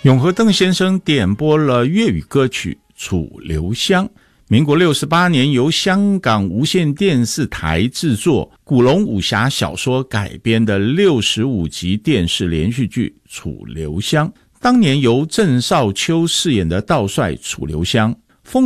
永和邓先生点播了粤语歌曲《楚留香》。民国68年由香港无线电视台制作，古龙武侠小说改编的65集电视连续剧《楚留香》，当年由郑少秋饰演的道帅楚留香，